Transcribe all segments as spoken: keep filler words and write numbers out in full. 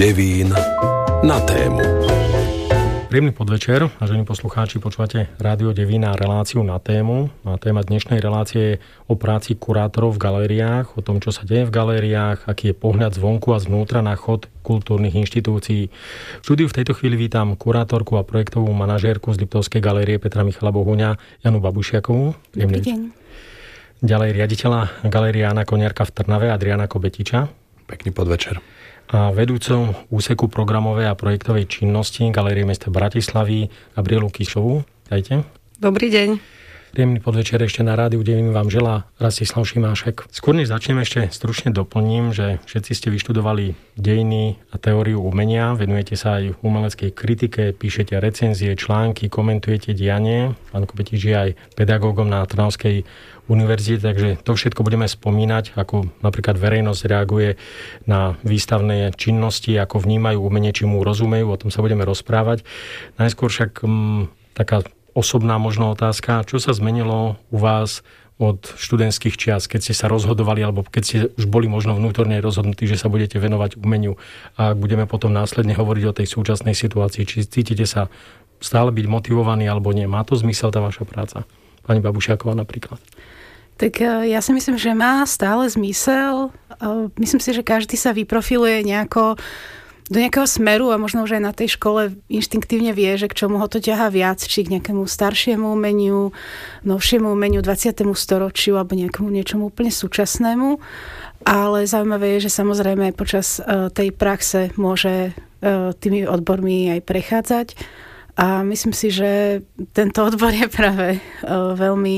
Devín na tému. Príjemný podvečer, vážení poslucháči, počúvate Rádio Devín a reláciu Na tému. A téma dnešnej relácie je o práci kurátorov v galériách, o tom, čo sa deje v galériách, aký je pohľad zvonku a zvnútra na chod kultúrnych inštitúcií. V štúdiu v tejto chvíli vítam kurátorku a projektovú manažérku z Liptovskej galérie Petra Michala Bohuňa, Janu Babušiakovú. Dobrý deň. Ďalej riaditeľa galérie Jana Koniarka v Trnave, Adriana Kobetiča. Pekný podvečer. A vedúcou úseku programovej a projektovej činnosti Galérie mesta Bratislavy Gabrielu Kišovú. Dajte. Dobrý deň. Príjemný podvečer ešte na Rádiu Devín vám želá Rastislav Šimášek. Skôr než začneme, ešte stručne doplním, že všetci ste vyštudovali dejiny a teóriu umenia, venujete sa aj umeleckej kritike, píšete recenzie, články, komentujete dianie. Pán Kobetič je aj pedagógom na Trnavskej univerzite, takže to všetko budeme spomínať, ako napríklad verejnosť reaguje na výstavné činnosti, ako vnímajú umenie, či mu rozumejú, o tom sa budeme rozprávať. Najskôr však m, taká osobná možno otázka, čo sa zmenilo u vás od študentských čias, keď ste sa rozhodovali, alebo keď ste už boli možno vnútorne rozhodnutí, že sa budete venovať umeniu, a budeme potom následne hovoriť o tej súčasnej situácii, či cítite sa stále byť motivovaní alebo nie. Má to zmysel tá vaša práca? Pani Babušiaková napríklad. Tak ja si myslím, že má stále zmysel. Myslím si, že každý sa vyprofiluje nejako do nejakého smeru a možno už aj na tej škole inštinktívne vie, že k čomu ho to ťahá viac, či k nejakému staršiemu umeniu, novšiemu umeniu dvadsiatemu storočiu alebo nejakému niečomu úplne súčasnému. Ale zaujímavé je, že samozrejme počas tej praxe môže tými odbormi aj prechádzať. A myslím si, že tento odbor je práve veľmi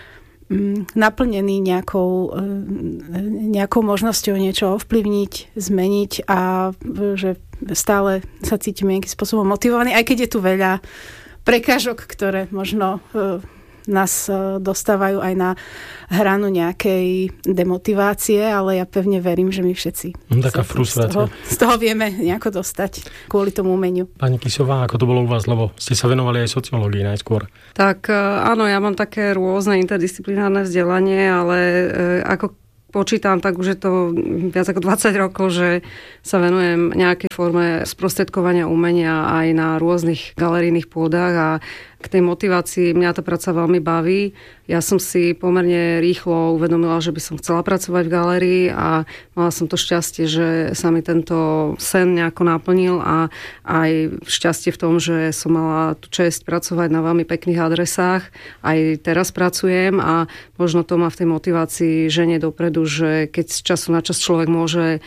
naplnený nejakou, nejakou možnosťou niečo ovplyvniť, zmeniť a že stále sa cítime nejakým spôsobom motivovaní, aj keď je tu veľa prekážok, ktoré možno nás dostávajú aj na hranu nejakej demotivácie, ale ja pevne verím, že my všetci no, taká frustrácia. Z toho, z toho vieme nejako dostať kvôli tomu umeniu. Pani Kisová, ako to bolo u vás, lebo ste sa venovali aj sociológii najskôr. Tak áno, ja mám také rôzne interdisciplinárne vzdelanie, ale ako počítam, tak už je to viac ako dvadsať rokov, že sa venujem nejakej forme sprostredkovania umenia aj na rôznych galerijných pôdach a k tej motivácii mňa tá práca veľmi baví. Ja som si pomerne rýchlo uvedomila, že by som chcela pracovať v galérii a mala som to šťastie, že sa mi tento sen nejako naplnil a aj šťastie v tom, že som mala tú česť pracovať na veľmi pekných adresách. Aj teraz pracujem a možno to ma v tej motivácii ženie dopredu, že keď z času na čas človek môže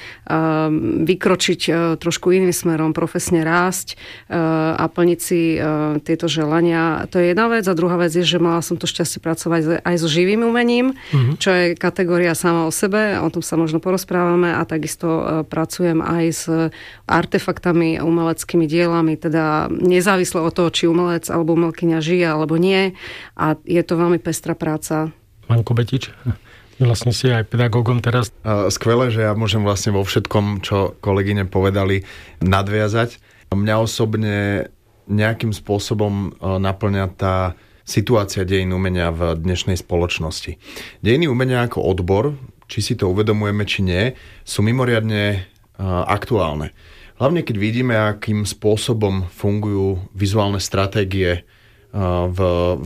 vykročiť trošku iným smerom, profesne rásť a plniť si tieto želania. To je jedna vec a druhá vec je, že mala som to šťastie pracovať aj so živým umením, mm-hmm. čo je kategória sama o sebe, o tom sa možno porozprávame a takisto pracujem aj s artefaktami, umeleckými dielami, teda nezávisle od toho, či umelec alebo umelkyňa žije alebo nie a je to veľmi pestrá práca. Pán Kobetič, vlastne ste aj pedagógom teraz. Skvelé, že ja môžem vlastne vo všetkom, čo kolegyne povedali, nadviazať. Mňa osobne nejakým spôsobom naplňa tá situácia dejín umenia v dnešnej spoločnosti. Dejiny umenia ako odbor, či si to uvedomujeme, či nie, sú mimoriadne aktuálne. Hlavne keď vidíme, akým spôsobom fungujú vizuálne stratégie v, v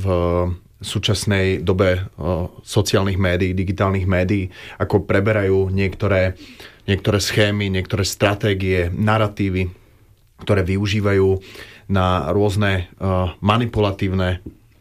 súčasnej dobe sociálnych médií, digitálnych médií, ako preberajú niektoré, niektoré schémy, niektoré stratégie, naratívy, ktoré využívajú na rôzne uh, manipulatívne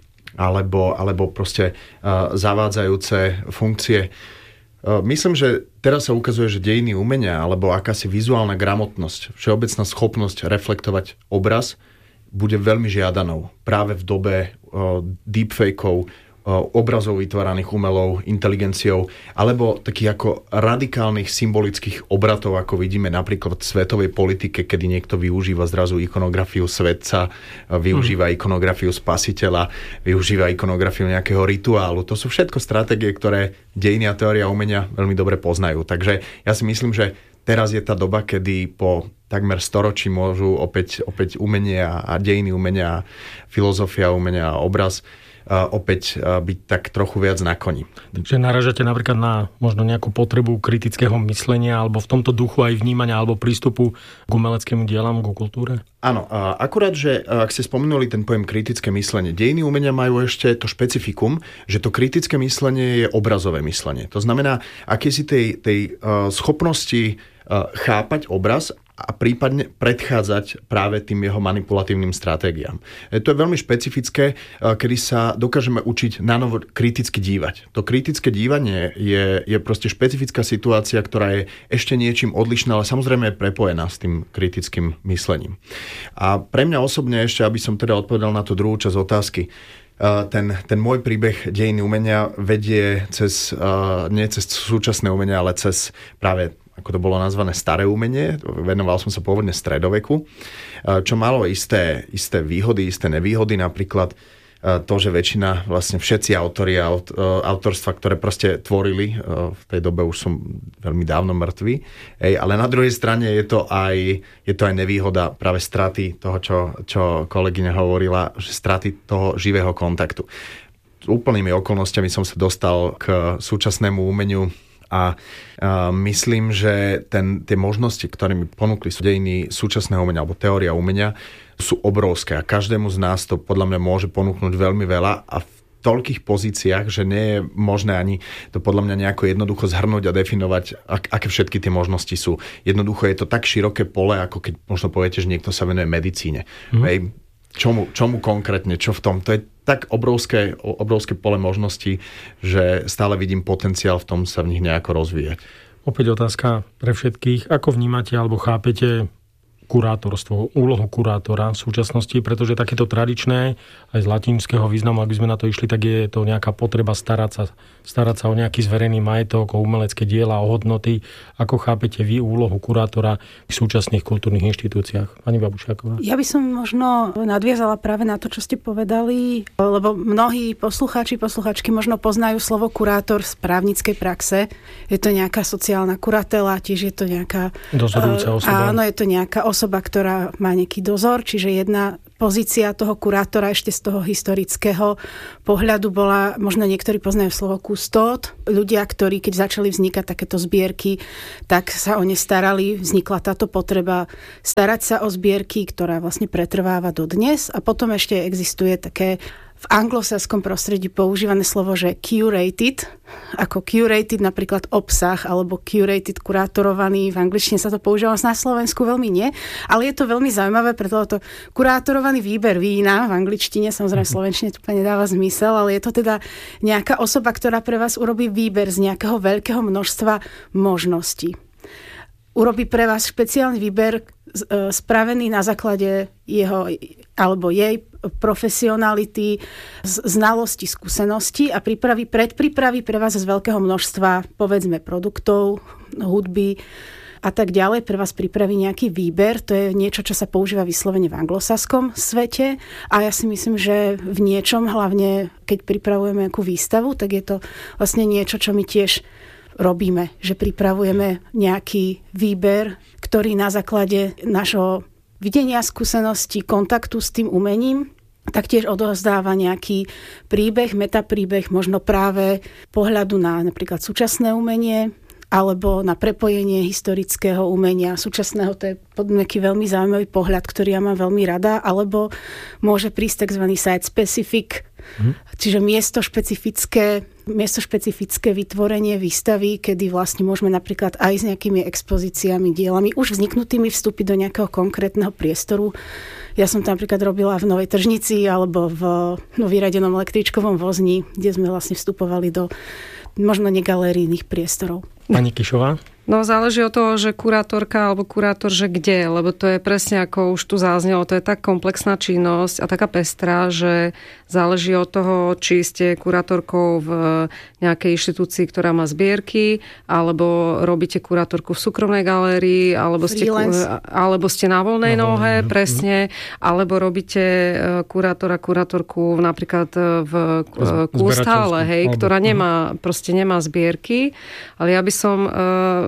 alebo, alebo proste uh, zavádzajúce funkcie. Uh, myslím, že teraz sa ukazuje, že dejiny umenia alebo akási vizuálna gramotnosť, všeobecná schopnosť reflektovať obraz bude veľmi žiadanou práve v dobe uh, deepfakeov, obrazov vytváraných umelou inteligenciou, alebo takých ako radikálnych symbolických obratov, ako vidíme napríklad v svetovej politike, kedy niekto využíva zrazu ikonografiu svetca, využíva ikonografiu spasiteľa, využíva ikonografiu nejakého rituálu. To sú všetko stratégie, ktoré dejiny a teória umenia veľmi dobre poznajú. Takže ja si myslím, že teraz je tá doba, kedy po takmer storočí môžu opäť, opäť umenie a dejiny umenia, filozofia umenia a obraz opäť byť tak trochu viac na koni. Takže naražate napríklad na možno nejakú potrebu kritického myslenia alebo v tomto duchu aj vnímania alebo prístupu k umeleckému dielam, k kultúre? Áno, akurát, že ak ste spomenuli ten pojem kritické myslenie, dejiny umenia majú ešte to špecifikum, že to kritické myslenie je obrazové myslenie. To znamená, akési tej, tej schopnosti chápať obraz a prípadne predchádzať práve tým jeho manipulatívnym stratégiám. To je veľmi špecifické, kedy sa dokážeme učiť na novo kriticky dívať. To kritické dívanie je, je proste špecifická situácia, ktorá je ešte niečím odlišná, ale samozrejme je prepojená s tým kritickým myslením. A pre mňa osobne ešte, aby som teda odpovedal na tú druhú časť otázky, ten, ten môj príbeh dejiny umenia vedie cez, nie cez súčasné umenie, ale cez práve, ako to bolo nazvané, staré umenie. Venoval som sa pôvodne stredoveku, čo malo isté, isté výhody, isté nevýhody, napríklad to, že väčšina, vlastne všetci autori autorstva, ktoré proste tvorili, v tej dobe už som veľmi dávno mŕtvý, ale na druhej strane je to aj, je to aj nevýhoda práve straty toho, čo, čo kolegyňa hovorila, že straty toho živého kontaktu. S úplnými okolnostiami som sa dostal k súčasnému umeniu a, a myslím, že ten, tie možnosti, ktoré mi ponúkli sú dejiny súčasného umenia alebo teória umenia, sú obrovské a každému z nás to podľa mňa môže ponúknuť veľmi veľa a v toľkých pozíciách, že nie je možné ani to podľa mňa nejako jednoducho zhrnúť a definovať, ak, aké všetky tie možnosti sú. Jednoducho je to tak široké pole, ako keď možno poviete, že niekto sa venuje medicíne. Mm. Hej, čomu, čomu konkrétne, čo v tom? To je tak obrovské, obrovské pole možností, že stále vidím potenciál v tom sa v nich nejako rozvíjať. Opäť otázka pre všetkých. Ako vnímate alebo chápete kurátorstvo, úlohu kurátora v súčasnosti, pretože takéto tradičné, aj z latinského významu, ak by sme na to išli, tak je to nejaká potreba starať sa, starať sa o nejaký zverejný majetok, o umelecké diela, o hodnoty. Ako chápete vy úlohu kurátora v súčasných kultúrnych inštitúciách? Pani Babušiaková. Ja by som možno nadviazala práve na to, čo ste povedali, lebo mnohí poslucháči, posluchačky možno poznajú slovo kurátor z právnickej praxe. Je to nejaká sociálna kuratela, tiež je to nejaká dozorujúca osoba. Áno, je to nejaká osoba, ktorá má nejaký dozor, čiže jedna pozícia toho kurátora ešte z toho historického pohľadu bola, možno niektorí poznajú slovo kustód, ľudia, ktorí keď začali vznikať takéto zbierky, tak sa o ne starali, vznikla táto potreba starať sa o zbierky, ktorá vlastne pretrváva dodnes a potom ešte existuje také v anglosaskom prostredí používané slovo, že curated, ako curated napríklad obsah, alebo curated, kurátorovaný, v angličtine sa to používa, na Slovensku veľmi nie, ale je to veľmi zaujímavé, pretože to kurátorovaný výber vína v angličtine, samozrejme v slovenčine to nedáva zmysel, ale je to teda nejaká osoba, ktorá pre vás urobí výber z nejakého veľkého množstva možností. Urobí pre vás špeciálny výber spravený na základe jeho alebo jej profesionality, znalosti, skúsenosti a pripraví, predpripraví pre vás z veľkého množstva, povedzme, produktov, hudby a tak ďalej. Pre vás pripraví nejaký výber. To je niečo, čo sa používa vyslovene v anglosaskom svete a ja si myslím, že v niečom, hlavne keď pripravujeme nejakú výstavu, tak je to vlastne niečo, čo my tiež robíme, že pripravujeme nejaký výber, ktorý na základe našho videnia, skúsenosti, kontaktu s tým umením taktiež odovzdáva nejaký príbeh, metapríbeh, možno práve pohľadu na napríklad súčasné umenie alebo na prepojenie historického umenia súčasného. To je nejaký veľmi zaujímavý pohľad, ktorý ja mám veľmi rada, alebo môže prísť tzv. Site specific, hm. čiže miesto špecifické miesto špecifické vytvorenie výstavy, kedy vlastne môžeme napríklad aj s nejakými expozíciami, dielami, už vzniknutými vstúpiť do nejakého konkrétneho priestoru. Ja som tam napríklad robila v Novej Tržnici alebo v no, vyradenom električkovom vozni, kde sme vlastne vstupovali do možno negalerijných priestorov. Pani Kišová? No záleží od toho, že kurátorka alebo kurátor, že kde, lebo to je presne ako už tu zaznelo, to je tak komplexná činnosť a taká pestrá, že záleží od toho, či ste kurátorkou v nejakej inštitúcii, ktorá má zbierky, alebo robíte kurátorku v súkromnej galérii, alebo ste, alebo ste na voľnej na nohe, voľnej. Presne, alebo robíte kurátora, kurátorku napríklad v Kustále, hej, ktorá nemá, proste nemá zbierky, ale ja by som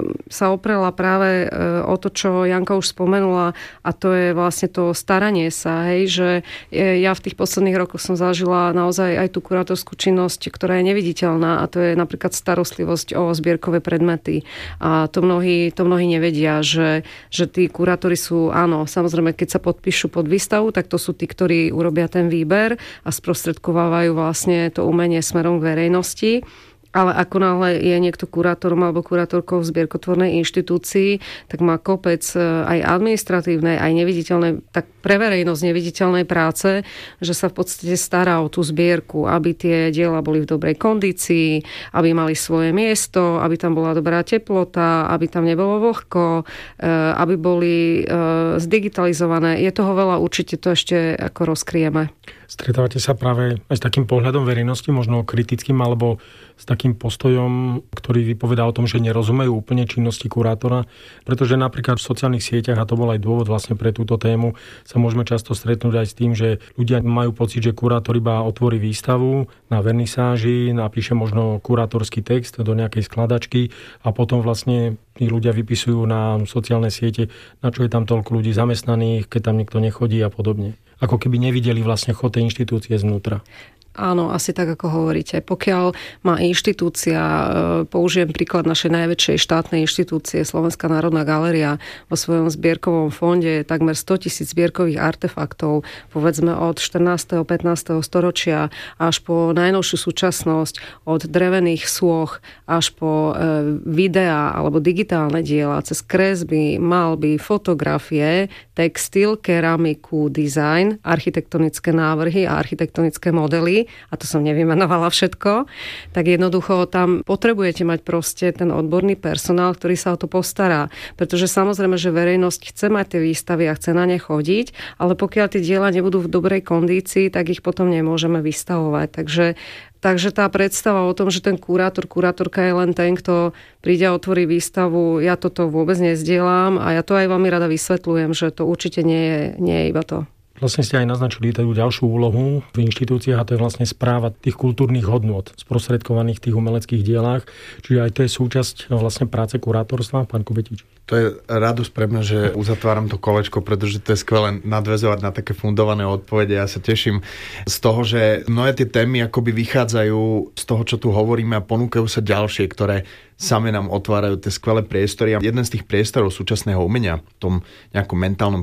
sa oprela práve o to, čo Janka už spomenula, a to je vlastne to staranie sa, hej, že ja v tých posledných rokoch som zažila naozaj aj tú kurátorskú činnosť, ktorá je neviditeľná, a to je napríklad starostlivosť o zbierkové predmety. A to mnohí, to mnohí nevedia, že, že tí kurátori sú, áno, samozrejme, keď sa podpíšu pod výstavu, tak to sú tí, ktorí urobia ten výber a sprostredkovávajú vlastne to umenie smerom k verejnosti. Ale ako náhle je niekto kurátorom alebo kurátorkou v zbierkotvornej inštitúcii, tak má kopec aj administratívnej, aj neviditeľnej, tak pre verejnosť neviditeľnej práce, že sa v podstate stará o tú zbierku, aby tie diela boli v dobrej kondícii, aby mali svoje miesto, aby tam bola dobrá teplota, aby tam nebolo vlhko, aby boli zdigitalizované. Je toho veľa, určite to ešte ako rozkryjeme. Stretávate sa práve aj s takým pohľadom verejnosti, možno kritickým, alebo s takým postojom, ktorý vypovedá o tom, že nerozumejú úplne činnosti kurátora, pretože napríklad v sociálnych sieťach, a to bol aj dôvod vlastne pre túto tému, sa môžeme často stretnúť aj s tým, že ľudia majú pocit, že kurátor iba otvorí výstavu na vernisáži, napíše možno kurátorský text do nejakej skladačky a potom vlastne tí ľudia vypisujú na sociálne siete, na čo je tam toľko ľudí zamestnaných, keď tam nikto nechodí a podobne. Ako keby nevideli vlastne chod tej inštitúcie znútra. Áno, asi tak, ako hovoríte. Pokiaľ má inštitúcia, použijem príklad našej najväčšej štátnej inštitúcie, Slovenská národná galéria, vo svojom zbierkovom fonde takmer sto tisíc zbierkových artefaktov, povedzme od štrnásteho pätnásteho storočia až po najnovšiu súčasnosť, od drevených sôch až po videá alebo digitálne diela, cez kresby, malby, fotografie, textil, keramiku, design, architektonické návrhy a architektonické modely, a to som nevymenovala všetko, tak jednoducho tam potrebujete mať proste ten odborný personál, ktorý sa o to postará. Pretože samozrejme, že verejnosť chce mať tie výstavy a chce na ne chodiť, ale pokiaľ tie diela nebudú v dobrej kondícii, tak ich potom nemôžeme vystavovať. Takže Takže tá predstava o tom, že ten kurátor, kurátorka je len ten, kto príde a otvorí výstavu, ja toto vôbec nezdielam a ja to aj veľmi rada vysvetľujem, že to určite nie je, nie je iba to. Vlastne ste aj naznačili tú ďalšiu úlohu v inštitúciách, a to je vlastne správa tých kultúrnych hodnôt sprostredkovaných v tých umeleckých dielách. Čiže aj to je súčasť vlastne práce kurátorstva, pán Kubetič. To je radosť pre mňa, že uzatváram to kolečko, pretože to je skvelé nadväzovať na také fundované odpovede. Ja sa teším z toho, že mnohé tie témy akoby vychádzajú z toho, čo tu hovoríme, a ponúkajú sa ďalšie, ktoré same nám otvárajú tie skvelé priestory. A jeden z tých priestorov súčasného umenia v tom nejakom mentálnom